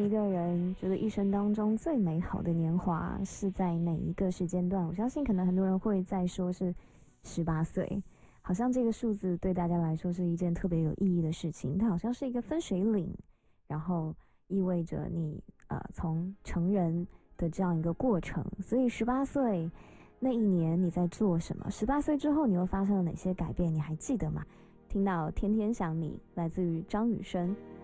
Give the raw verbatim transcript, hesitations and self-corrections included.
一个人觉得一生当中最美好的年华是在哪一个时间段？我相信可能很多人会在说是十八岁，好像这个数字对大家来说是一件特别有意义的事情，它好像是一个分水岭，然后意味着你呃从成人的这样一个过程。所以十八岁那一年你在做什么？十八岁之后你又发生了哪些改变？你还记得吗？听到天天想你，来自于张雨生。